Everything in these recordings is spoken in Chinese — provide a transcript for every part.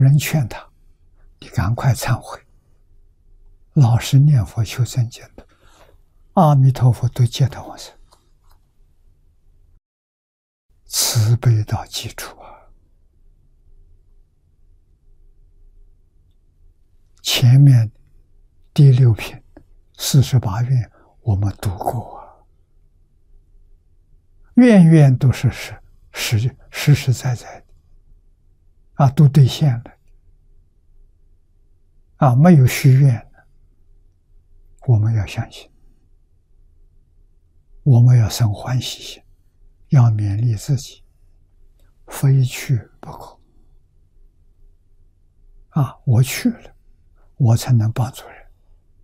人劝他：“你赶快忏悔，老实念佛求生净土，阿弥陀佛都接他往生。”慈悲到基础啊！前面第6品48愿我们读过啊，愿愿都是实实在在的啊，都兑现了啊，没有虚愿的。我们要相信，我们要生欢喜心，要勉励自己，非去不可啊！我去了，我才能帮助人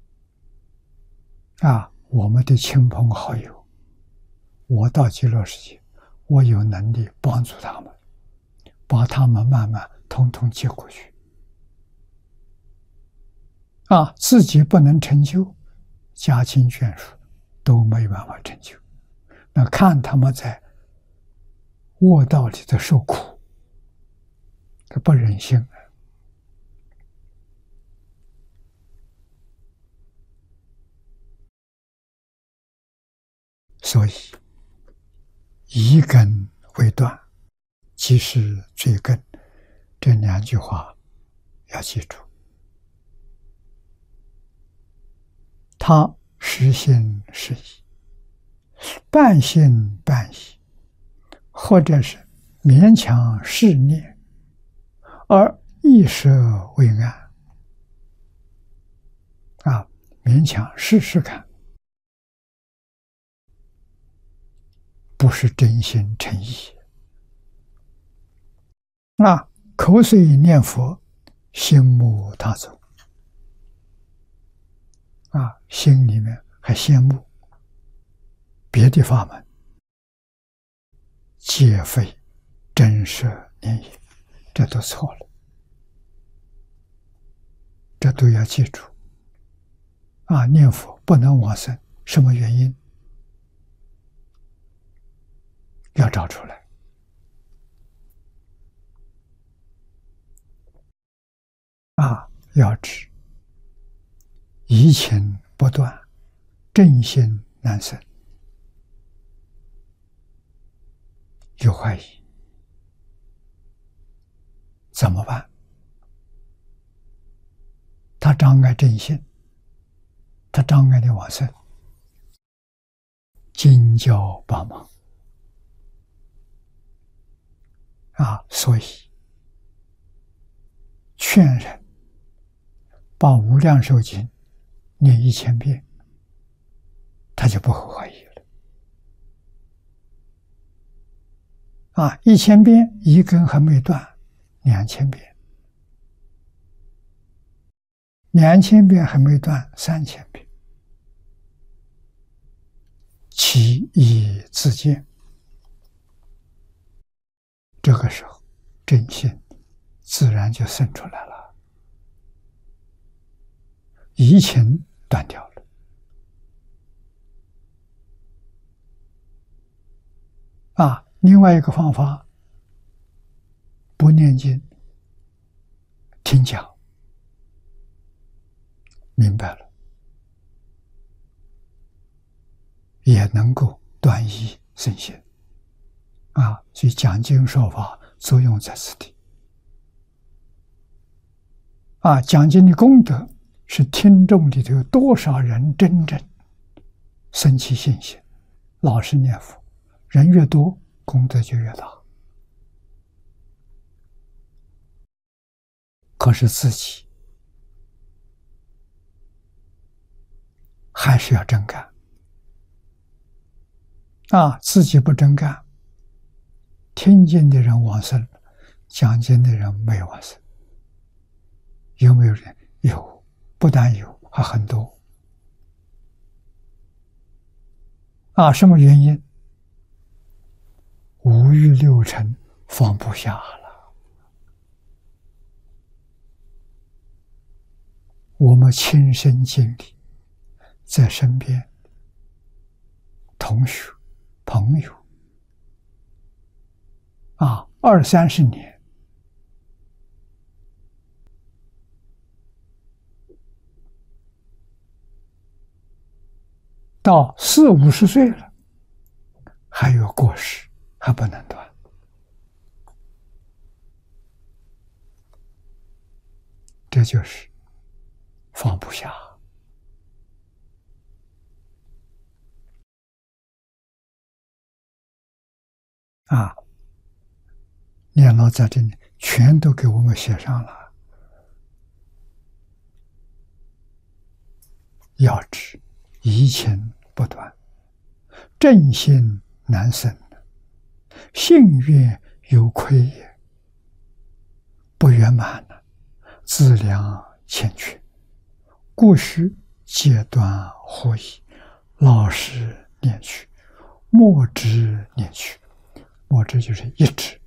啊！我们的亲朋好友，我到极乐世界，我有能力帮助他们，把他们慢慢统统接过去啊！自己不能成就，家亲眷属都没办法成就。那看他们在卧道里的受苦，这不忍心啊！所以一根未断，即是罪根，这2句话要记住。他实心实意，半信半疑，或者是勉强试念，而意识未安啊，勉强试试看，不是真心诚意。那口水念佛，心慕他走啊，心里面还羡慕别的法门，皆非真实念也，这都错了，这都要记住啊！念佛不能往生，什么原因？要找出来啊！要知疑情不断，正心难生，有怀疑怎么办？他障碍正心，他障碍你往生，经教帮忙啊！所以劝人把《无量寿经》念1000遍，他就不会怀疑了啊！1000遍一根还没断，2000遍，2000遍还没断，3000遍，其意自见。这个时候正心自然就生出来了，疑情断掉了啊！另外一个方法，不念经，听讲，明白了，也能够断疑生信啊！所以讲经说法作用在此地啊！讲经的功德是听众里头有多少人真正生起信心，老实念佛，人越多，功德就越大。可是自己还是要真干啊！自己不真干，听经的人往生，讲经的人没有往生。有没有人？有，不但有，还很多啊！什么原因？五欲六尘放不下了。我们亲身经历，在身边，同学、朋友啊，20-30年， 到40、50岁了，还有过失，还不能断。这就是放不下。啊，念老在这里全都给我们写上了。要知疑情不断，正心难生，信愿有亏也，不圆满了，资粮欠缺，故须戒断惑疑，老实念去，莫知念去。莫知就是一直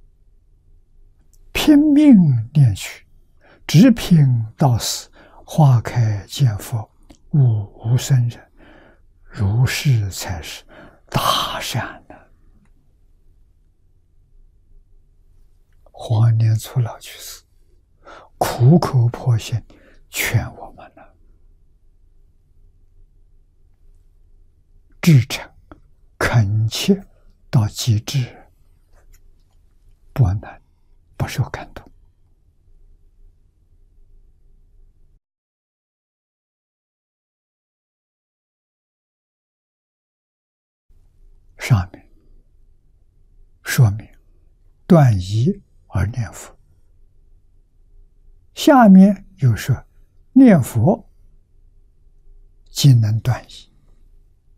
拼命念去，直拼到死，花开见佛，悟无生人，如是才是大善呢。黄念祖老居士苦口婆心劝我们了，至诚恳切到极致，不能不受感动。上面说明断疑而念佛，下面又说念佛即能断疑。